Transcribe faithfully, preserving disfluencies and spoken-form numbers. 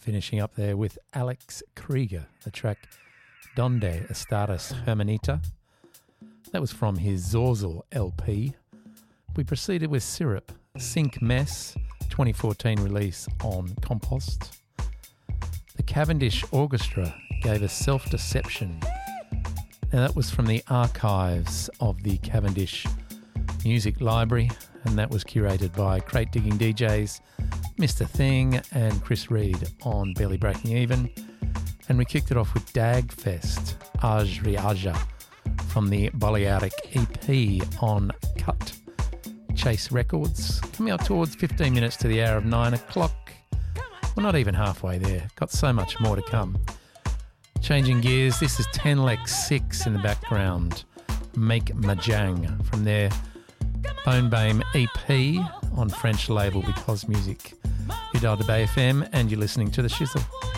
finishing up there with Alex Krieger, the track Donde Estás Hermanita. That was from his Zorzal L P. We proceeded with Syrup, Sink Mess, twenty fourteen release on Compost. The Cavendish Orchestra gave us Self-Deception. Now that was from the archives of the Cavendish Music Library, and that was curated by Crate Digging D Js, Mister Thing and Chris Reed on Barely Breaking Even. And we kicked it off with Dagfest, Aj Riaja, from the Balearic E P on Cut Chase Records. Coming up towards fifteen minutes to the hour of nine o'clock. We're not even halfway there. Got so much more to come. Changing gears, this is Tenlec six in the background. Make Majang from their Bone Bame E P on French label Because Music. You're dialed to Bay F M and you're listening to The Shizzle.